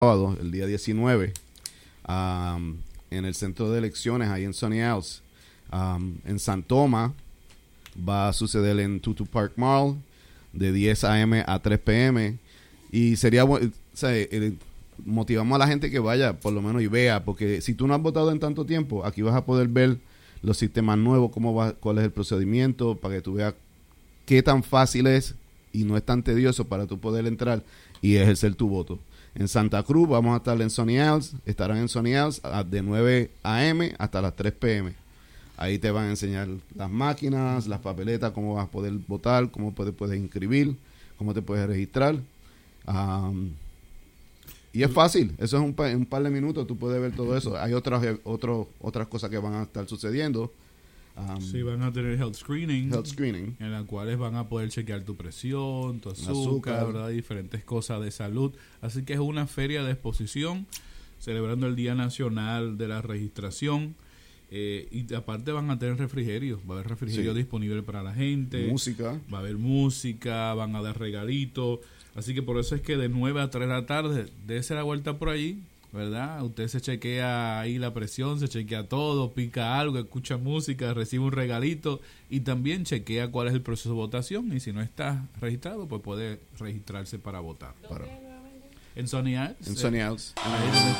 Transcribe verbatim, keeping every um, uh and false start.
sábado, el día diecinueve, um, en el centro de elecciones, ahí en Sunny Isles. Um, en San Tomás va a suceder en Tutu Park Mall de diez a eme a tres pe eme. Y sería, o sea, eh, motivamos a la gente que vaya, por lo menos, y vea, porque si tú no has votado en tanto tiempo, aquí vas a poder ver los sistemas nuevos, cómo va, cuál es el procedimiento, para que tú veas qué tan fácil es y no es tan tedioso para tú poder entrar y ejercer tu voto. En Santa Cruz vamos a estar en Sunny Isles, estarán en Sunny Isles de nueve a eme hasta las tres pe eme. Ahí te van a enseñar las máquinas, las papeletas, cómo vas a poder votar, cómo puedes, puedes inscribir, cómo te puedes registrar. Um, y es fácil, eso es un, pa- un par de minutos, tú puedes ver todo eso. Hay otras otros otras cosas que van a estar sucediendo. Um, Sí, van a tener health screening, health screening. en las cuales van a poder chequear tu presión, tu azúcar, Azúcar. ¿verdad? Diferentes cosas de salud. Así que es una feria de exposición celebrando el Día Nacional de la Registración. Eh, y aparte van a tener refrigerio, va a haber refrigerio Sí. disponible para la gente, Música. va a haber música, van a dar regalitos, así que por eso es que de nueve a tres de la tarde, dése la vuelta por allí, ¿verdad? Usted se chequea ahí la presión, se chequea todo, pica algo, escucha música, recibe un regalito y también chequea cuál es el proceso de votación y si no está registrado, pues puede registrarse para votar. Para, En Sunny Isles, en Sunny Isles. ahí donde